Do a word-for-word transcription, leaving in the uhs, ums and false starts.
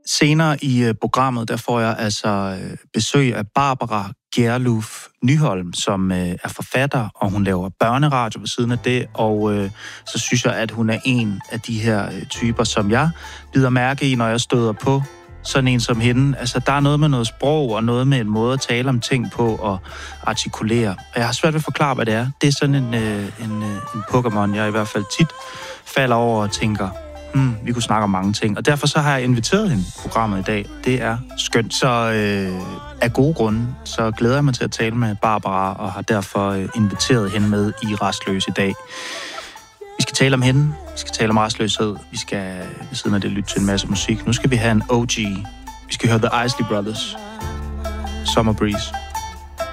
Senere i øh, programmet, der får jeg altså øh, besøg af Barbara Gjerluf Nyholm, som øh, er forfatter, og hun laver børneradio ved siden af det, og øh, så synes jeg, at hun er en af de her øh, typer, som jeg bider mærke i, når jeg støder på sådan en som hende. Altså, der er noget med noget sprog, og noget med en måde at tale om ting på, og artikulere. Og jeg har svært ved at forklare, hvad det er. Det er sådan en, øh, en, øh, en Pokémon, jeg i hvert fald tit falder over og tænker, Hmm, vi kunne snakke om mange ting, og derfor så har jeg inviteret hende i programmet i dag. Det er skønt. Så øh, af gode grunde, så glæder jeg mig til at tale med Barbara, og har derfor øh, inviteret hende med i Rastløs i dag. Vi skal tale om hende, vi skal tale om rastløshed, vi skal ved siden af det lytte til en masse musik. Nu skal vi have en O G. Vi skal høre The Isley Brothers. Summer Breeze.